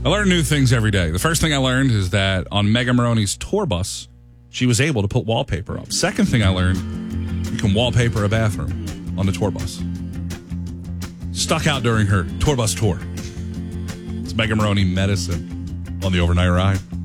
I learn new things every day. The first thing I learned is that on Megan Maroney's tour bus, she was able to put wallpaper up. Second thing I learned, you can wallpaper a bathroom on the tour bus. Stuck out during her tour bus tour. It's Megan Maroney Medicine on the Overnight Ride.